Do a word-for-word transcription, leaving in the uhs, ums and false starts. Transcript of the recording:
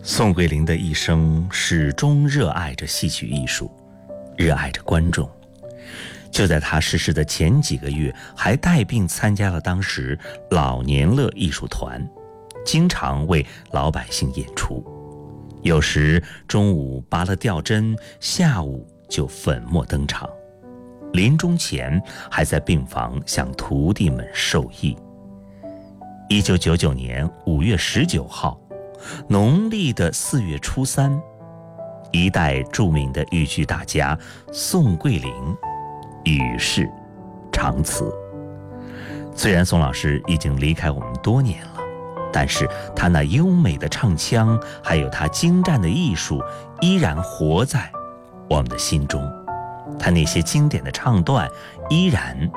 宋桂龄的一生始终热爱着戏曲艺术，热爱着观众。就在他逝世的前几个月，还带病参加了当时老年乐艺术团，经常为老百姓演出。有时中午拔了吊针，下午就粉墨登场。临终前还在病房向徒弟们授意。一九九九年五月十九号，农历的四月初三，一代著名的豫剧大家宋桂龄与世长辞。虽然宋老师已经离开我们多年了，但是他那优美的唱腔，还有他精湛的艺术，依然活在我们的心中。他那些经典的唱段，依然